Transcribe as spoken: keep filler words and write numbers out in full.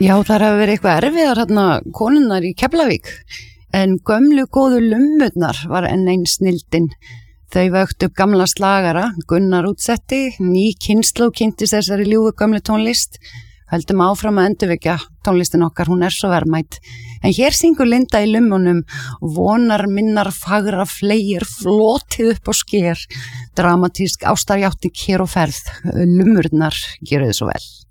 Já, það hafa verið eitthvað erfiðar hérna konunnar í Keflavík, en gömlu góðu lummurnar var enn einn snildin. Þau vöktu upp gamla slagara, Gunnar útsetti, ný kynslóð kynntist þessari ljúfu gömlu tónlist. Höldum áfram að endurvekja tónlistin okkar, hún er svo verðmæt. En hér syngur Linda í lummunum, vonar minnar fagra fleir, flotið upp á sker, dramatísk ástarjátning hér og ferð, lummurnar gerir þið svo vel.